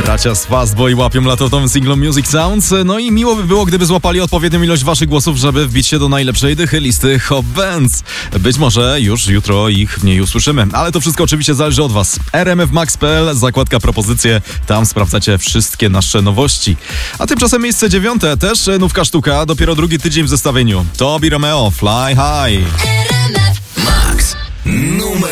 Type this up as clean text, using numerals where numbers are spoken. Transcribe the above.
Bracia z Fastboy łapią latowym singlem Music Sounds. No i miło by było, gdyby złapali odpowiednią ilość waszych głosów, żeby wbić się do najlepszej dychy listy Hot Bands. Być może już jutro ich w niej usłyszymy, ale to wszystko oczywiście zależy od was. rmfmax.pl, zakładka propozycje, tam sprawdzacie wszystkie nasze nowości. A tymczasem miejsce 9, też nówka sztuka, dopiero drugi tydzień w zestawieniu. Tobi Romeo, Fly High. Max numer